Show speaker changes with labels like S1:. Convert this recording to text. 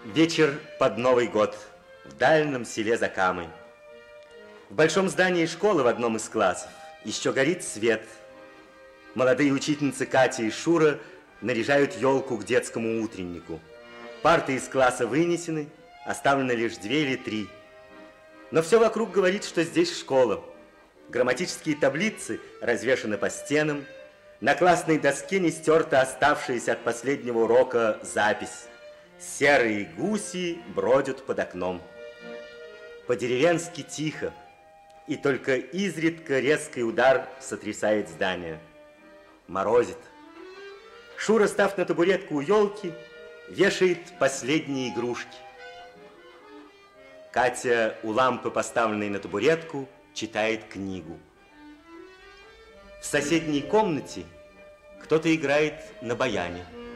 S1: Вечер под Новый год в дальнем селе за Камой. В большом здании школы в одном из классов еще горит свет. Молодые учительницы Катя и Шура наряжают елку к детскому утреннику. Парты из класса вынесены, оставлены лишь 2 или 3. Но все вокруг говорит, что здесь школа. Грамматические таблицы развешаны по стенам. На классной доске не стерта оставшаяся от последнего урока запись. Серые гуси бродят под окном. По-деревенски тихо, и только изредка резкий удар сотрясает здание. Морозит. Шура, став на табуретку у елки, вешает последние игрушки. Катя у лампы, поставленной на табуретку, читает книгу. В соседней комнате кто-то играет на баяне.